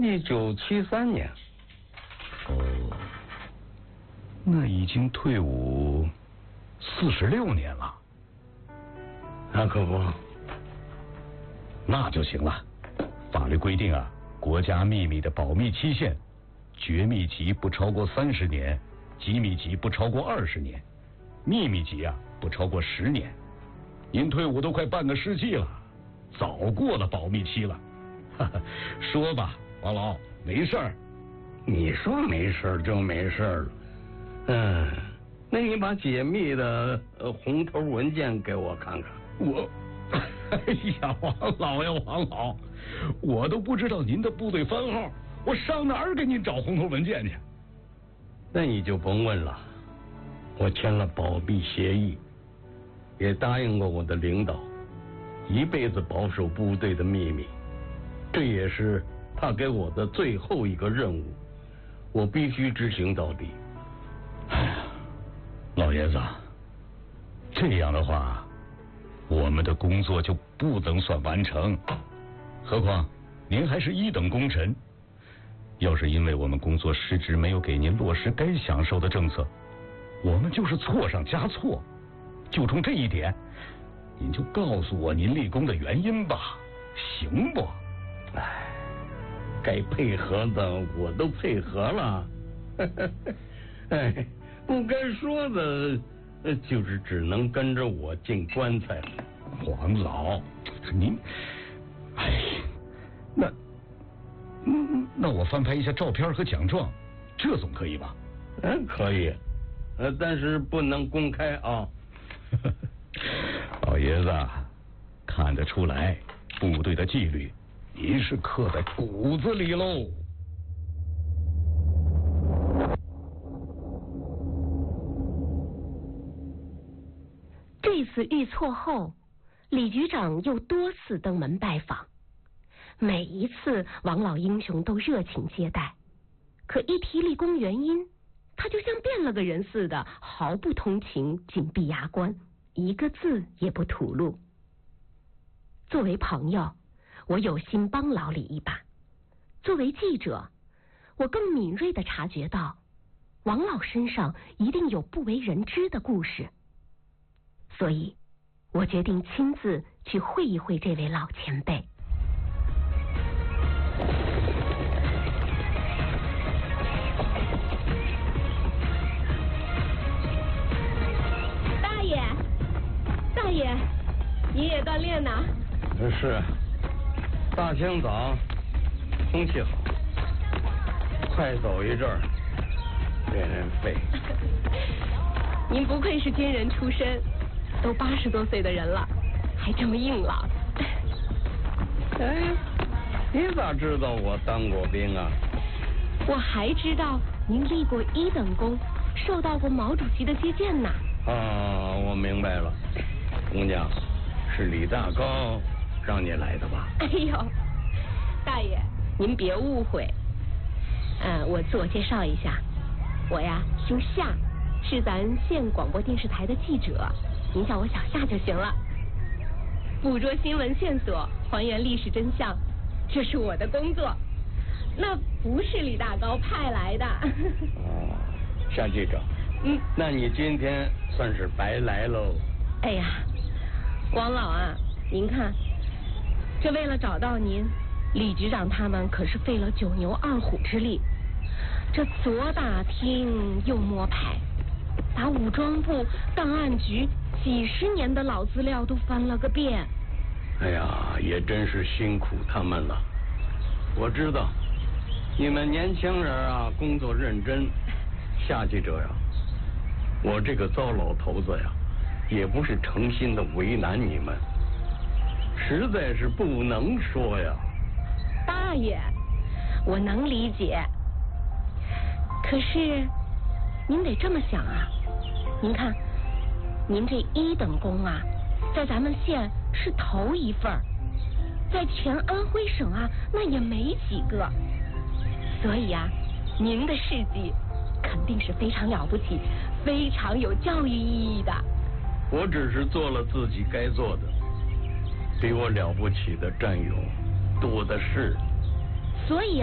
1973年。 哦，那已经退伍46年了。 那可不。 那就行了。法律规定啊，国家秘密的保密期限，绝密级不超过30年，机密级不超过20年，秘密级啊不超过10年。您退伍都快半个世纪了，早过了保密期了。说吧，王老，没事儿。 你说没事就没事了。那你把解密的红头文件给我看看。 哎呀，王老呀，王老，我都不知道您的部队番号，我上哪儿给您找红头文件去？ 那你就甭问了，我签了保密协议，也答应过我的领导，一辈子保守部队的秘密，这也是他给我的最后一个任务，我必须执行到底。 哎呀，老爷子，这样的话，我们的工作就不能算完成。何况您还是1等功臣，要是因为我们工作失职，没有给您落实该享受的政策，我们就是错上加错。就冲这一点，您就告诉我您立功的原因吧，行不？ 哎，该配合的我都配合了。哎，不该说的，就是只能跟着我进棺材了。 黄老，您，哎，那我翻拍一下照片和奖状，这总可以吧？ 可以，但是不能公开啊。 老爷子，看得出来，部队的纪律您是刻在骨子里喽。 这次遇挫后，李局长又多次登门拜访，每一次王老英雄都热情接待，可一提立功原因，他就像变了个人似的，毫不通情，紧闭牙关，一个字也不吐露。作为朋友，我有心帮老李一把；作为记者，我更敏锐地察觉到，王老身上一定有不为人知的故事。所以我决定亲自去会一会这位老前辈。大爷，你也锻炼呢？ 是，大清早，空气好，快走一阵儿，变人废。 您不愧是军人出身，都80多岁的人了，还这么硬朗。 哎，你咋知道我当过兵啊？ 我还知道您立过1等功，受到过毛主席的接见呢。 啊，我明白了，姑娘，是李大高让你来的吧？ 哎呦，大爷，您别误会。我自我介绍一下，我呀姓夏，是咱县广播电视台的记者，您叫我小夏就行了。捕捉新闻线索，还原历史真相，这是我的工作，那不是李大高派来的。 哦，夏记者，那你今天算是白来喽。 哎呀，王老啊，您看，这为了找到您，李局长他们可是费了9牛2虎之力，这左打听右摸排，把武装部、档案局几10年的老资料都翻了个遍。 哎呀，也真是辛苦他们了。我知道你们年轻人啊，工作认真。夏记者呀，我这个糟老头子呀，也不是诚心的为难你们，实在是不能说呀。 大爷，我能理解，可是您得这么想啊，您看，您这1等功啊，在咱们县是头一份，在全安徽省啊，那也没几个，所以啊，您的事迹肯定是非常了不起，非常有教育意义的。 我只是做了自己该做的，比我了不起的战友多的是。 所以